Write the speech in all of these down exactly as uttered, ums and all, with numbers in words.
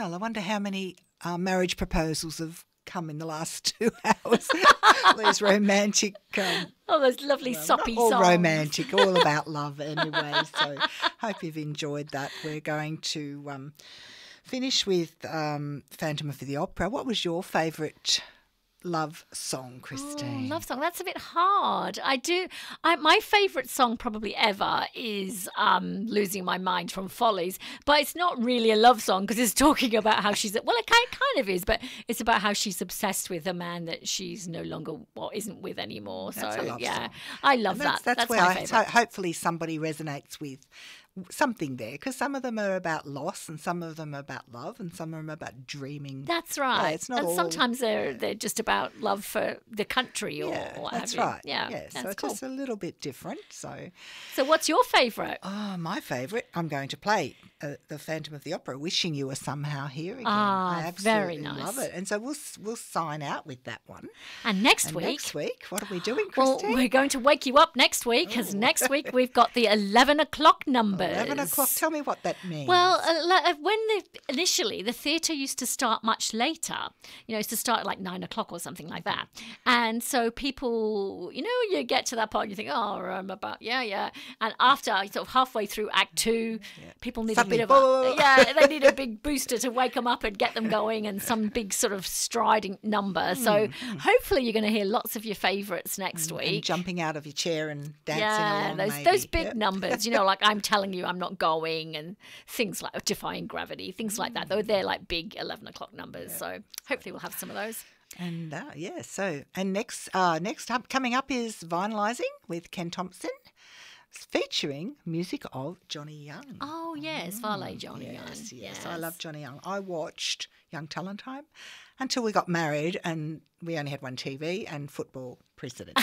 Well, I wonder how many uh, marriage proposals have come in the last two hours. These romantic... Um, Oh, those lovely well, soppy not all songs. romantic, all about love anyway. So hope you've enjoyed that. We're going to um, finish with um, Phantom of the Opera. What was your favourite love song, Christine? Oh, love song. That's a bit hard. I do. I, my favourite song probably ever is um, "Losing My Mind" from Follies, but it's not really a love song because it's talking about how she's. Well, it kind kind of is, but it's about how she's obsessed with a man that she's no longer or isn't with anymore. That's so a love yeah, song. I love And that's, that. That's, That's where my I, favourite. so hopefully somebody resonates with something there, because some of them are about loss and some of them are about love and some of them are about dreaming. That's right. Yeah, it's not and all, sometimes they're they're just about love for the country or yeah, what that's have you. right. Yeah, yeah. that's So it's cool. just a little bit different. So, So what's your favourite? oh, my favourite, I'm going to play uh, the Phantom of the Opera. Wishing You Were Somehow Here Again. Ah, I absolutely very nice. love it, and so we'll we'll sign out with that one. And next And week, next week, what are we doing, well, Christine? we're going to wake you up next week because Ooh. next week we've got the eleven o'clock numbers. Eleven o'clock. Tell me what that means. Well, uh, when the, initially the theatre used to start much later, you know, it used to start at like nine o'clock or something like that. And so people, you know, you get to that part, you think, oh, I'm about, yeah, yeah. And after sort of halfway through Act Two, yeah. people need Suddenly, a bit of a, yeah, they need a big booster to wake them up and get them going, and some big sort of striding number. So mm. hopefully you're going to hear lots of your favourites next and, week. and jumping out of your chair and dancing yeah, along. those maybe. those big Yep. numbers, you know, like I'm telling you I'm not going, and things like Defying Gravity, things like that. Though they're like big eleven o'clock numbers. Yeah. So hopefully we'll have some of those. And uh, yeah, so and next, uh, next up coming up is Vinylising with Ken Thompson, featuring music of Johnny Young. Oh yes, Valet Johnny yes, Young. Yes, Yes, I love Johnny Young. I watched Young Talent Time until we got married, and we only had one T V and football preceded.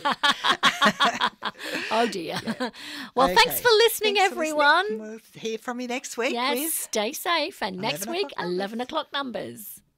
Oh dear. Yeah. Well, okay. thanks for listening, Thanks everyone. For listening. We'll hear from you next week. Yes, with stay safe, and next eleven week, o'clock eleven o'clock numbers.